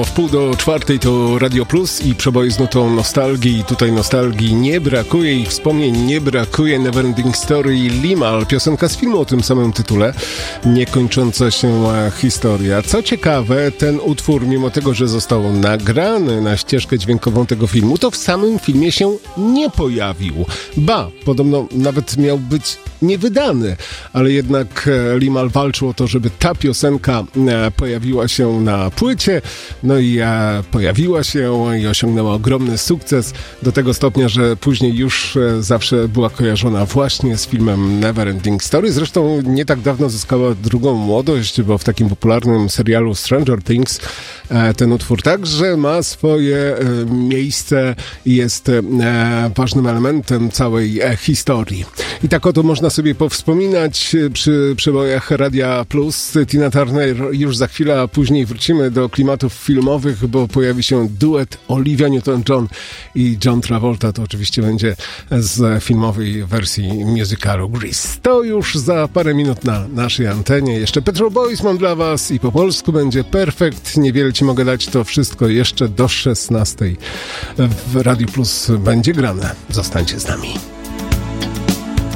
W 3:30 to Radio Plus i przeboje z nutą nostalgii. Tutaj nostalgii nie brakuje i wspomnień nie brakuje. Neverending Story Limahl, piosenka z filmu o tym samym tytule. Niekończąca się historia. Co ciekawe, ten utwór, mimo tego, że został nagrany na ścieżkę dźwiękową tego filmu, to w samym filmie się nie pojawił. Ba, podobno nawet miał być niewydany, ale jednak Limahl walczył o to, żeby ta piosenka pojawiła się na płycie, no i pojawiła się i osiągnęła ogromny sukces, do tego stopnia, że później już zawsze była kojarzona właśnie z filmem Neverending Story. Zresztą nie tak dawno zyskała drugą młodość, bo w takim popularnym serialu Stranger Things ten utwór także ma swoje miejsce i jest ważnym elementem całej historii. I tak oto można sobie powspominać przy przebojach Radia Plus. Tina Turner już za chwilę, a później wrócimy do klimatów filmowych, bo pojawi się duet Olivia Newton-John i John Travolta. To oczywiście będzie z filmowej wersji musicalu Grease. To już za parę minut na naszej antenie. Jeszcze Petrol Boys mam dla was i po polsku będzie Perfekt. Niewiele ci mogę dać, to wszystko jeszcze do 16:00 w Radiu Plus będzie grane. Zostańcie z nami.